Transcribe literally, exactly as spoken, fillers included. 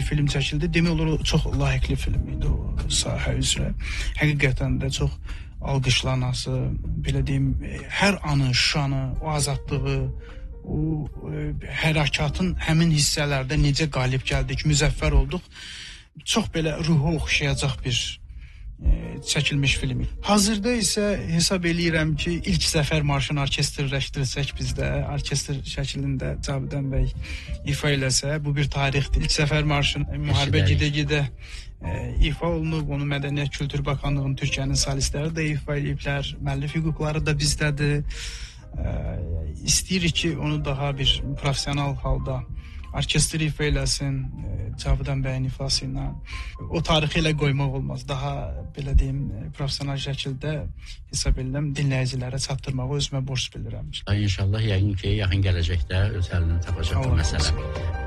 film çəkildi. Demək olar çox layiqli film idi o sahə üzrə. Həqiqətən də çox alqışlanası, belə deyim, hər anı, Şuşanı, o azadlığı, o e, hərəkatın həmin hissələrdə necə qalib gəldik, müzəffər olduq. Çox belə ruha oxşayacaq bir e, çəkilmiş film. Hazırda isə hesab eləyirəm ki, ilk Zəfər marşını orkestrləşdirsək bizdə, orkestr şəklində Cavidan bəy ifa eləsə, bu bir tarixdir. İlk Zəfər marşını müharibə gedə-gedə e, ifa olunub, onu Mədəniyyət Kültür Bakanlığının Türkiyənin solistləri də ifa eləyiblər, müəllif hüquqları da bizdədir. E, istəyirik ki, onu daha bir professional halda orkestr ifa eləsin, e, Cavidan bəyin ifası ilə. O tarixi ilə qoymaq olmaz. Daha, belə deyim, professional şəkildə hesab edirəm, dinləyicilərə çatdırmağı özümə borc bilirəm. İnşallah, yəqin ki, yaxın gələcəkdə öz həlini tapacaq bu məsələ.